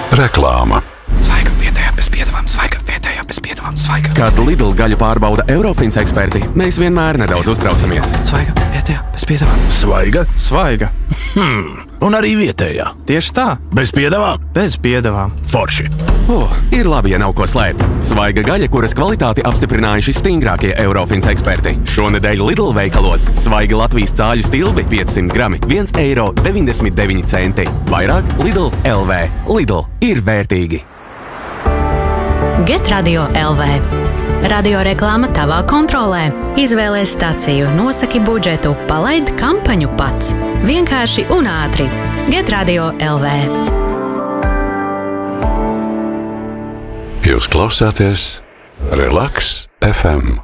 Reklāma. Svaiga vietējā bez piedevām, svaiga vietējā bez piedevām, svaiga. Kad Lidl gaļu pārbauda Eurofins eksperti, mēs vienmēr nedaudz uztraucamies. Svaiga vietējā bez piedevām. Svaiga? Svaiga. Un arī vietējā. Tieši tā. Bez piedevām? Bez piedevām. Forši. Ir labi, ja nav ko slēpt. Svaiga gaļa, kuras kvalitāti apstiprinājuši stingrākie Eurofins eksperti. Šonedēļ Lidl veikalos svaigi Latvijas cāļu stilbi 500 grami, 1,99 eiro. Vairāk Lidl LV. Lidl ir vērtīgi. Get Radio LV. Radioreklāma tavā kontrolē. Izvēlies staciju, nosaki budžetu, palaid kampaņu pats. Vienkārši un ātri. Get Radio LV. Jūs klausāties Relax FM.